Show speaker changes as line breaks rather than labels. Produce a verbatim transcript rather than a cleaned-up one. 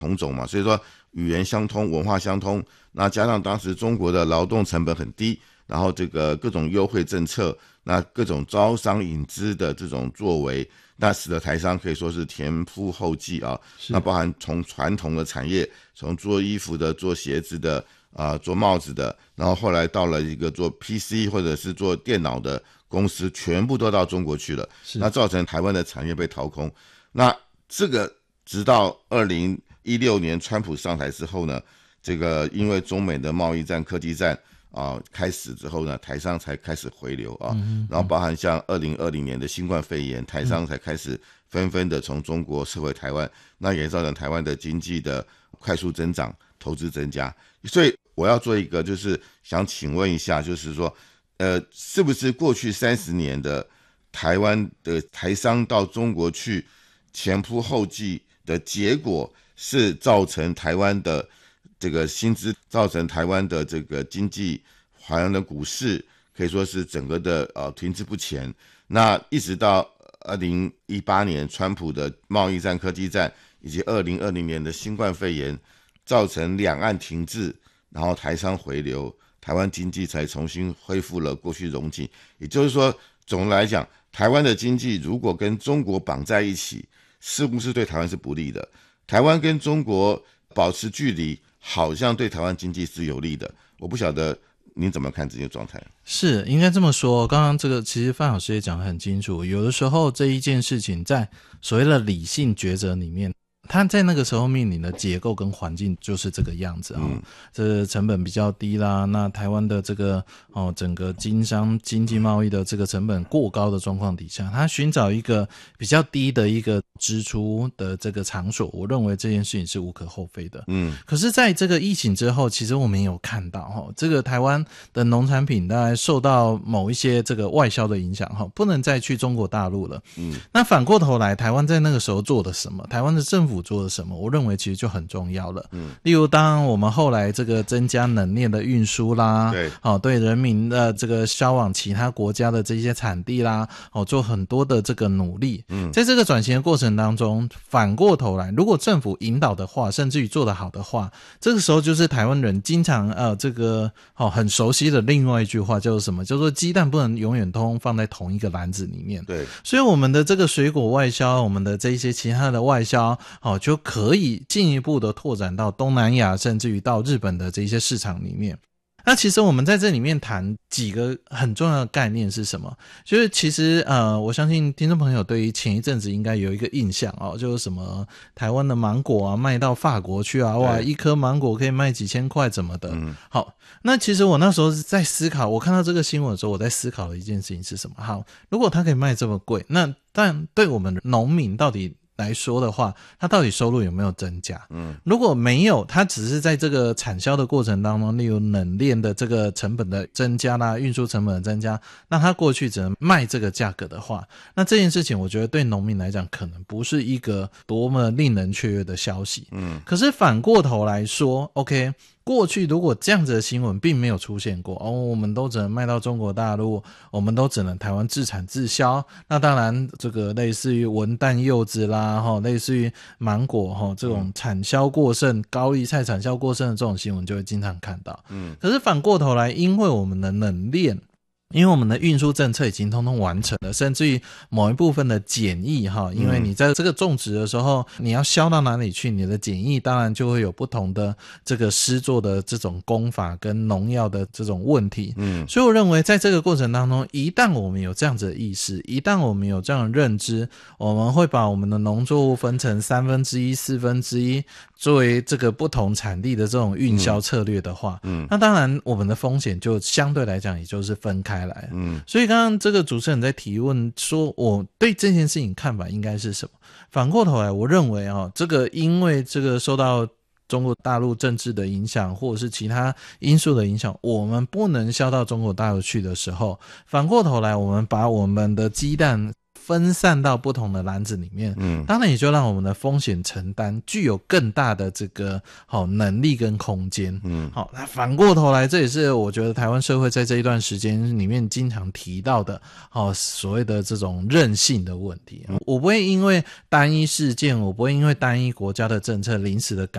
同种嘛，所以说语言相通，文化相通，那加上当时中国的劳动成本很低，然后这个各种优惠政策，那各种招商引资的这种作为，那使得台商可以说是前仆后继啊。那包含从传统的产业，从做衣服的、做鞋子的、啊、呃、做帽子的，然后后来到了一个做 P C 或者是做电脑的公司，全部都到中国去了，那造成台湾的产业被掏空。那这个直到二零一六年川普上台之后呢，这个因为中美的贸易战、科技战啊、呃、开始之后呢，台商才开始回流啊，嗯、然后包含像二零二零年的新冠肺炎，台商才开始纷纷的从中国撤回台湾，那也造成台湾的经济的快速增长、投资增加。所以我要做一个，就是想请问一下，就是说，呃，是不是过去三十年的台湾的台商到中国去前仆后继的结果，是造成台湾的这个薪资，造成台湾的这个经济，台湾的股市可以说是整个的呃停滞不前。那一直到二零一八年川普的贸易战、科技战，以及二零二零年的新冠肺炎，造成两岸停滞，然后台商回流，台湾经济才重新恢复了过去荣景。也就是说，总的来讲，台湾的经济如果跟中国绑在一起，似乎是对台湾是不利的。台湾跟中国保持距离，好像对台湾经济是有利的。我不晓得您怎么看这些状态？
是应该这么说，刚刚这个其实范老师也讲得很清楚，有的时候这一件事情在所谓的理性抉择里面，它在那个时候面临的结构跟环境就是这个样子啊、哦嗯，这成本比较低啦，那台湾的这个哦整个经商经济贸易的这个成本过高的状况底下，它寻找一个比较低的一个支出的这个场所，我认为这件事情是无可厚非的。嗯，可是在这个疫情之后，其实我们也有看到哈、哦，这个台湾的农产品大概受到某一些这个外销的影响哈、哦，不能再去中国大陆了。嗯，那反过头来，台湾在那个时候做了什么？台湾的政府做了什么？我认为其实就很重要了。嗯，例如当我们后来这个增加冷链的运输啦，对，哦，对人民的这个销往其他国家的这些产地啦，哦，做很多的这个努力。嗯，在这个转型的过程当中，反过头来，如果政府引导的话，甚至于做得好的话，这个时候就是台湾人经常呃这个哦很熟悉的另外一句话叫做什么？叫做鸡蛋不能永远通放在同一个篮子里面。对，所以我们的这个水果外销，我们的这一些其他的外销，哦，就可以进一步的拓展到东南亚，甚至于到日本的这些市场里面。那其实我们在这里面谈几个很重要的概念是什么？就是其实呃，我相信听众朋友对于前一阵子应该有一个印象哦，就是什么台湾的芒果啊卖到法国去啊，哇，一颗芒果可以卖几千块怎么的。嗯，好，那其实我那时候是在思考，我看到这个新闻的时候，我在思考的一件事情是什么？好，如果它可以卖这么贵，那但对我们农民到底来说的话，他到底收入有没有增加？嗯，如果没有，他只是在这个产销的过程当中，例如冷链的这个成本的增加啦，运输成本的增加，那他过去只能卖这个价格的话，那这件事情我觉得对农民来讲可能不是一个多么令人雀跃的消息。嗯，可是反过头来说 ，OK。过去如果这样子的新闻并没有出现过哦，我们都只能卖到中国大陆，我们都只能台湾自产自销，那当然这个类似于文旦柚子啦，齁类似于芒果齁这种产销过剩，高丽菜产销过剩的这种新闻就会经常看到。嗯，可是反过头来，因为我们的冷链，因为我们的运输政策已经通通完成了，甚至于某一部分的检疫哈，因为你在这个种植的时候，你要销到哪里去，你的检疫当然就会有不同的这个施作的这种工法跟农药的这种问题。嗯，所以我认为在这个过程当中，一旦我们有这样子的意识，一旦我们有这样的认知，我们会把我们的农作物分成三分之一、四分之一作为这个不同产地的这种运销策略的话，嗯，那当然我们的风险就相对来讲也就是分开来。嗯，所以刚刚这个主持人在提问说我对这件事情看法应该是什么，反过头来我认为哦，这个因为这个受到中国大陆政治的影响或者是其他因素的影响，我们不能销到中国大陆去的时候，反过头来我们把我们的鸡蛋分散到不同的篮子里面，嗯，当然也就让我们的风险承担具有更大的这个好、哦、能力跟空间，嗯，好，那反过头来，这也是我觉得台湾社会在这一段时间里面经常提到的，好、哦、所谓的这种韧性的问题。我不会因为单一事件，我不会因为单一国家的政策临时的改